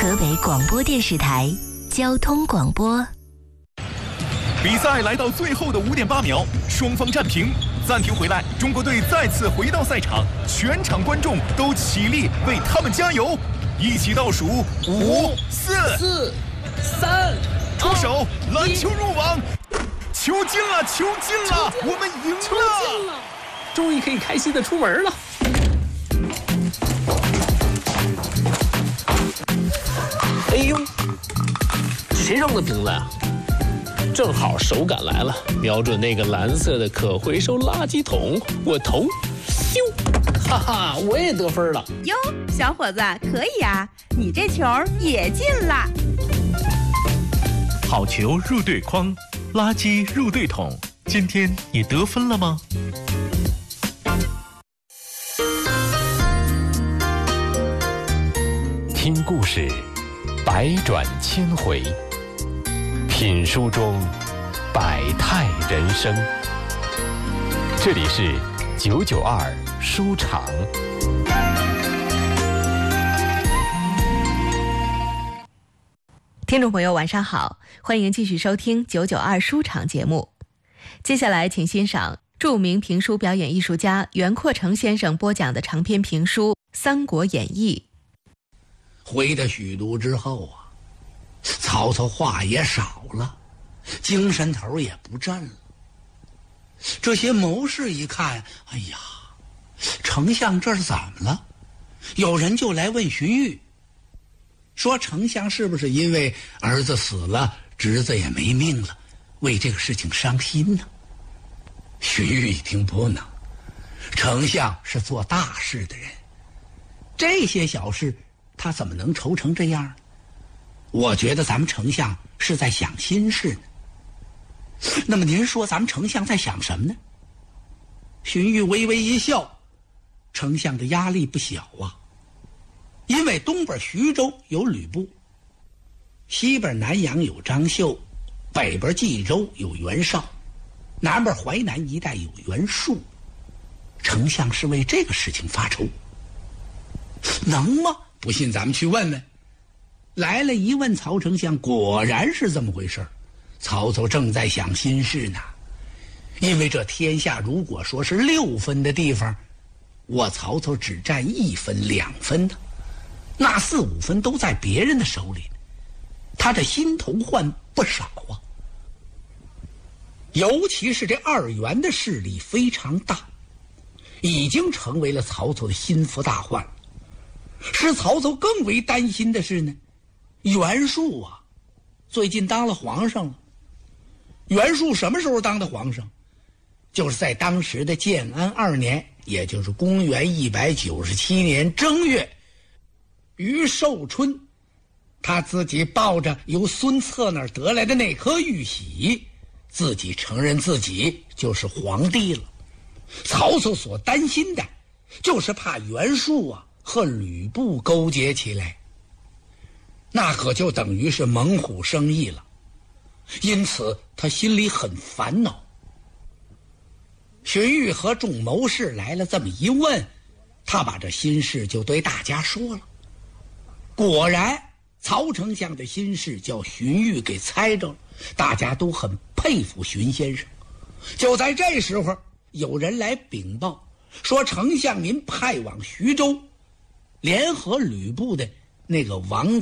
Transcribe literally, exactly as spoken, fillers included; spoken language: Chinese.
河北广播电视台交通广播。 比赛来到最后的五点八秒，双方战平，暂停回来，中国队再次回到赛场，全场观众都起立为他们加油，一起倒数五、四、 四、三， 出手，篮球入网，球进了，球进了，我们赢了， 球进了，终于可以开心的出门了。哎呦，谁扔的瓶子呀？正好手感来了，瞄准那个蓝色的可回收垃圾桶，我投，咻，哈哈，我也得分了。 哟，小伙子，可以啊，你这球也进了。 好球入对筐，垃圾入对桶，今天你得分了吗？ 听故事，百转千回。品书中百态人生，这里是九九二书场。 听众朋友晚上好，欢迎继续收听九九二书场节目。接下来请欣赏著名评书表演艺术家袁阔成先生播讲的长篇评书《三国演义》。 回到许都之后啊，曹操话也少了，精神头也不振了。这些谋士一看，哎呀，丞相这是怎么了？有人就来问荀彧，说丞相是不是因为儿子死了，侄子也没命了，为这个事情伤心呢？荀彧一听，不能，丞相是做大事的人，这些小事他怎么能愁成这样呢？我觉得咱们丞相是在想心事呢。那么您说咱们丞相在想什么呢？荀彧微微一笑，丞相的压力不小啊，因为东边徐州有吕布，西边南阳有张绣，北边冀州有袁绍，南边淮南一带有袁术，丞相是为这个事情发愁，能吗？不信咱们去问问。来了一问曹丞相，果然是这么回事。曹操正在想心事呢，因为这天下如果说是六分的地方，我曹操只占一分两分的，那四五分都在别人的手里，他这心头患不少啊。尤其是这二袁的势力非常大，已经成为了曹操的心腹大患。使曹操更为担心的是呢，袁术啊，最近当了皇上了。袁术什么时候当的皇上？就是在当时的建安二年，也就是公元一百九十七年正月，于寿春，他自己抱着由孙策那儿得来的那颗玉玺，自己承认自己就是皇帝了。曹操所担心的，就是怕袁术啊和吕布勾结起来，那可就等于是猛虎生翼了。因此他心里很烦恼。荀彧和众谋士来了这么一问，他把这心事就对大家说了。果然曹丞相的心事叫荀彧给猜着了，大家都很佩服荀先生。就在这时候，有人来禀报说，丞相您派往徐州联合吕布的那个王